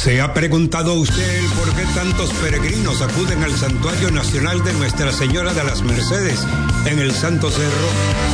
¿Se ha preguntado usted el por qué tantos peregrinos acuden al Santuario Nacional de Nuestra Señora de las Mercedes en el Santo Cerro?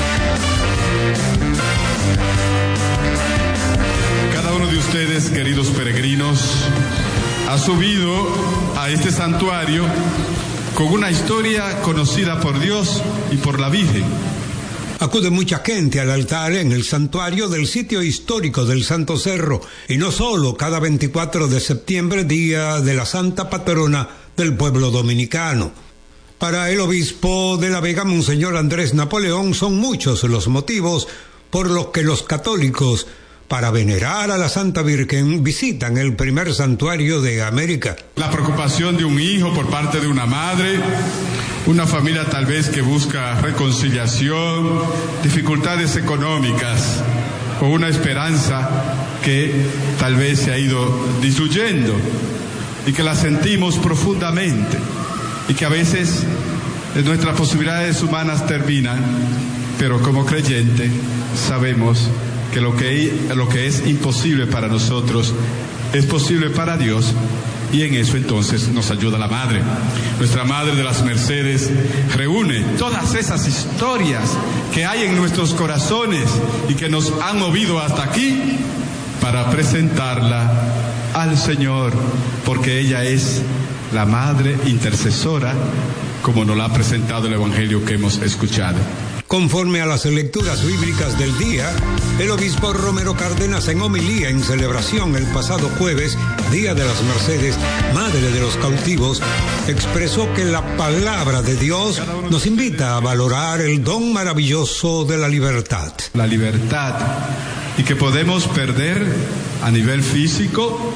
Cada uno de ustedes, queridos peregrinos, ha subido a este santuario con una historia conocida por Dios y por la Virgen. Acude mucha gente al altar en el santuario del sitio histórico del Santo Cerro, y no solo cada 24 de septiembre, día de la Santa Patrona del pueblo dominicano. Para el obispo de La Vega, Monseñor Andrés Napoleón, son muchos los motivos por los que los católicos, para venerar a la Santa Virgen, visitan el primer santuario de América. La preocupación de un hijo por parte de una madre, una familia tal vez que busca reconciliación, dificultades económicas o una esperanza que tal vez se ha ido diluyendo y que la sentimos profundamente y que a veces nuestras posibilidades humanas terminan, pero como creyente sabemos que lo que es imposible para nosotros es posible para Dios, y en eso entonces nos ayuda la Madre. Nuestra Madre de las Mercedes reúne todas esas historias que hay en nuestros corazones y que nos han movido hasta aquí para presentarla al Señor, porque ella es la Madre intercesora, como nos la ha presentado el Evangelio que hemos escuchado. Conforme a las lecturas bíblicas del día, el obispo Romero Cárdenas, en homilía en celebración el pasado jueves, Día de las Mercedes, Madre de los Cautivos, expresó que la palabra de Dios nos invita a valorar el don maravilloso de la libertad. La libertad, y que podemos perder a nivel físico,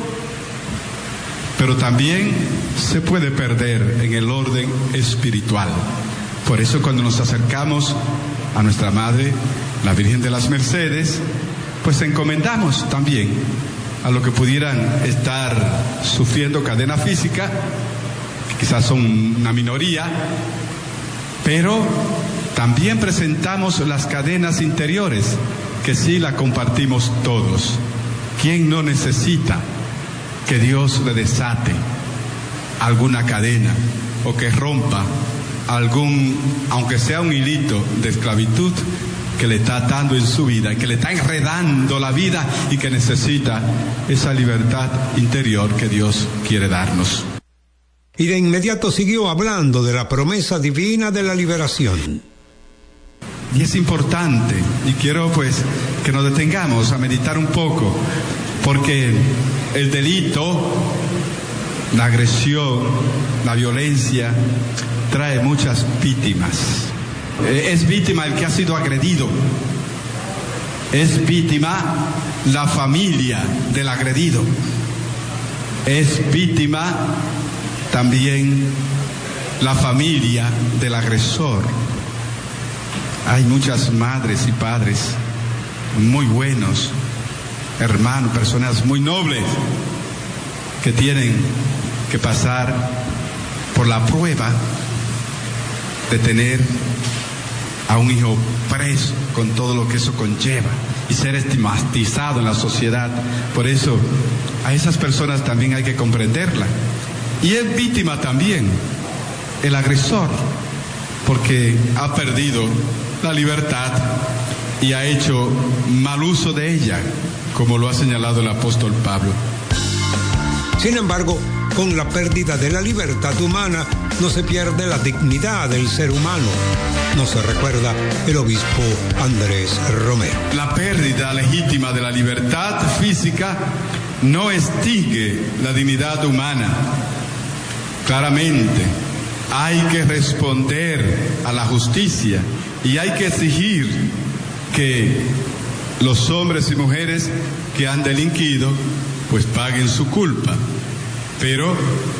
pero también se puede perder en el orden espiritual. Por eso cuando nos acercamos a nuestra Madre, la Virgen de las Mercedes, pues encomendamos también a los que pudieran estar sufriendo cadena física, que quizás son una minoría, pero también presentamos las cadenas interiores, que sí la compartimos todos. ¿Quién no necesita que Dios le desate alguna cadena o que rompa aunque sea un hilito de esclavitud que le está atando en su vida y que le está enredando la vida y que necesita esa libertad interior que Dios quiere darnos? Y de inmediato siguió hablando de la promesa divina de la liberación. Y es importante, y quiero pues que nos detengamos a meditar un poco, porque el delito, la agresión, la violencia, trae muchas víctimas. Es víctima el que ha sido agredido. Es víctima la familia del agredido. Es víctima también la familia del agresor. Hay muchas madres y padres muy buenos, hermanos, personas muy nobles, que tienen que pasar por la prueba de tener a un hijo preso con todo lo que eso conlleva y ser estigmatizado en la sociedad. Por eso a esas personas también hay que comprenderla. Y es víctima también el agresor, porque ha perdido la libertad y ha hecho mal uso de ella, como lo ha señalado el apóstol Pablo. Sin embargo, con la pérdida de la libertad humana no se pierde la dignidad del ser humano, nos recuerda el obispo Andrés Romero. La pérdida legítima de la libertad física no extingue la dignidad humana. Claramente, hay que responder a la justicia y hay que exigir que los hombres y mujeres que han delinquido pues paguen su culpa, pero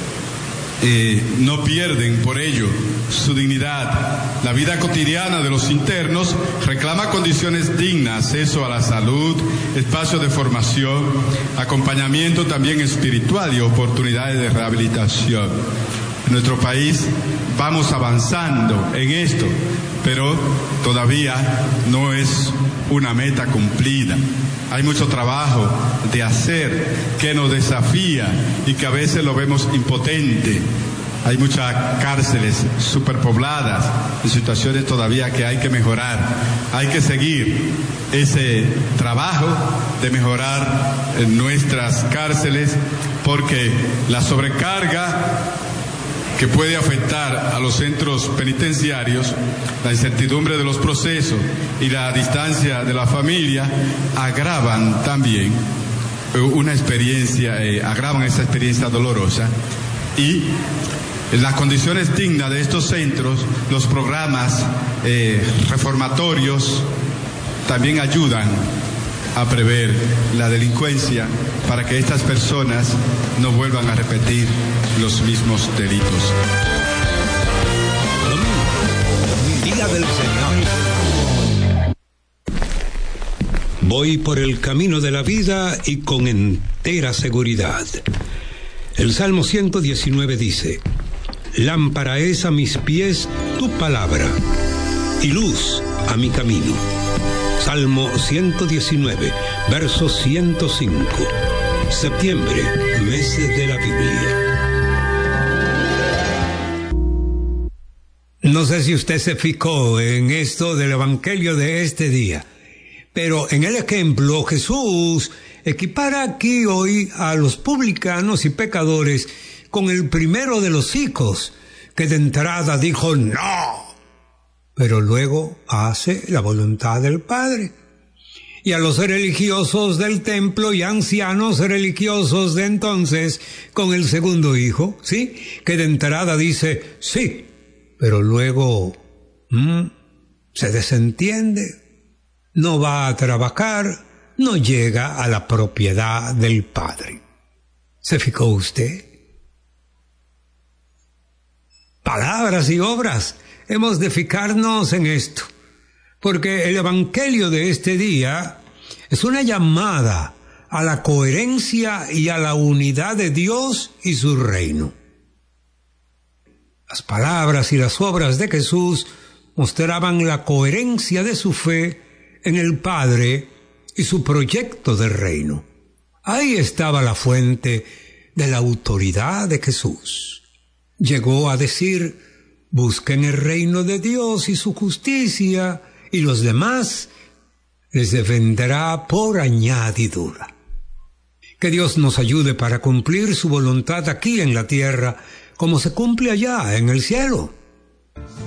no pierden por ello su dignidad. La vida cotidiana de los internos reclama condiciones dignas, acceso a la salud, espacios de formación, acompañamiento también espiritual y oportunidades de rehabilitación. En nuestro país vamos avanzando en esto, pero todavía no es una meta cumplida. Hay mucho trabajo de hacer que nos desafía y que a veces lo vemos impotente. Hay muchas cárceles superpobladas, en situaciones todavía que hay que mejorar. Hay que seguir ese trabajo de mejorar nuestras cárceles, porque la sobrecarga que puede afectar a los centros penitenciarios, la incertidumbre de los procesos y la distancia de la familia agravan también agravan esa experiencia dolorosa. Y las condiciones dignas de estos centros, los programas reformatorios también ayudan a prever la delincuencia para que estas personas no vuelvan a repetir los mismos delitos. Día del Señor. Voy por el camino de la vida y con entera seguridad. El Salmo 119 dice: lámpara es a mis pies tu palabra y luz a mi camino. Salmo 119, verso 105. Septiembre, mes de la Biblia. No sé si usted se fijó en esto del evangelio de este día, pero en el ejemplo Jesús equipara aquí hoy a los publicanos y pecadores con el primero de los hijos, que de entrada dijo no, pero luego hace la voluntad del Padre. Y a los religiosos del templo y ancianos religiosos de entonces, con el segundo hijo, ¿sí?, que de entrada dice sí, pero luego se desentiende, no va a trabajar, no llega a la propiedad del Padre. ¿Se fijó usted? Palabras y obras. Hemos de fijarnos en esto, porque el evangelio de este día es una llamada a la coherencia y a la unidad de Dios y su reino. Las palabras y las obras de Jesús mostraban la coherencia de su fe en el Padre y su proyecto de reino. Ahí estaba la fuente de la autoridad de Jesús. Llegó a decir: busquen el reino de Dios y su justicia, y los demás les vendrá por añadidura. Que Dios nos ayude para cumplir su voluntad aquí en la tierra, como se cumple allá en el cielo.